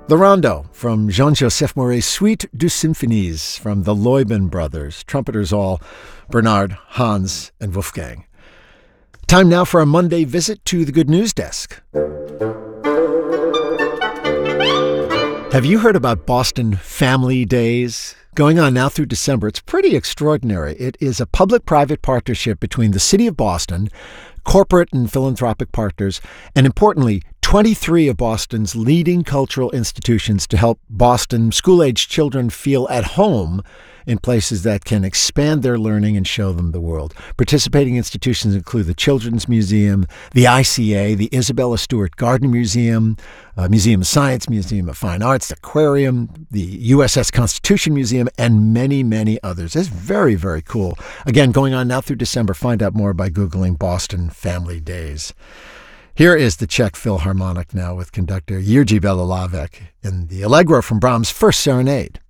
The Rondo from Jean-Joseph Mouret's Suite du Symphonies from the Leuben brothers, trumpeters all, Bernard, Hans, and Wolfgang. Time now for a Monday visit to the Good News Desk. Have you heard about Boston Family Days? Going on now through December. It's pretty extraordinary. It is a public-private partnership between the City of Boston, corporate and philanthropic partners, and importantly, 23 of Boston's leading cultural institutions to help Boston school-aged children feel at home in places that can expand their learning and show them the world. Participating institutions include the Children's Museum, the ICA, the Isabella Stewart Gardner Museum, Museum of Science, Museum of Fine Arts, the Aquarium, the USS Constitution Museum, and many, many others. It's very, very cool. Again, going on now through December. Find out more by Googling Boston Family Days. Here is the Czech Philharmonic now with conductor Jiří Belohlávek in the Allegro from Brahms' First Serenade.